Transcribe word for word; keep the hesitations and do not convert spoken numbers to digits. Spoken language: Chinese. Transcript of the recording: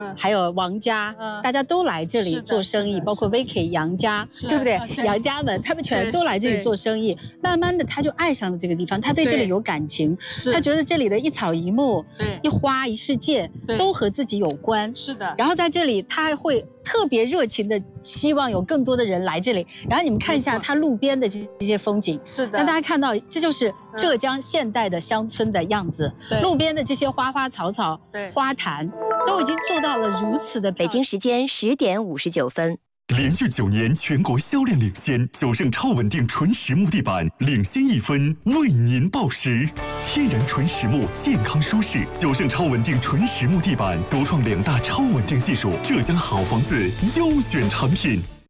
还有王家，大家都来这里做生意，包括 Vicky 杨家，对不对？杨家们他们全都来这里做生意，慢慢的他就爱上了这个地方，他对这里有感情，他觉得这里的一草一木、一花一世界都和自己有关。是的。然后在这里他会特别热情的希望有更多的人来这里。然后你们看一下它路边的这些风景，是的，让大家看到这就是浙江现代的乡村的样子。路边的这些花花草草、花坛都已经做到了如此的。 北京时间十点五十九分。 连续九年全国销量领先，九盛超稳定纯实木地板领先一分，为您报时。天然纯实木，健康舒适，九盛超稳定纯实木地板独创两大超稳定技术，浙江好房子优选产品。